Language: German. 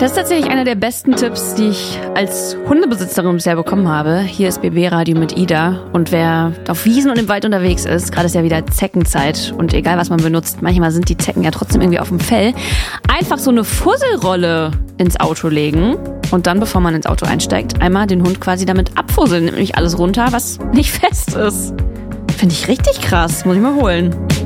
Das ist tatsächlich einer der besten Tipps, die ich als Hundebesitzerin bisher bekommen habe. Hier ist BB Radio mit Ida. Und wer auf Wiesen und im Wald unterwegs ist, gerade ist ja wieder Zeckenzeit und egal was man benutzt, manchmal sind die Zecken ja trotzdem irgendwie auf dem Fell, einfach so eine Fusselrolle ins Auto legen und dann, bevor man ins Auto einsteigt, einmal den Hund quasi damit abfusseln, nämlich alles runter, was nicht fest ist. Finde ich richtig krass, muss ich mal holen.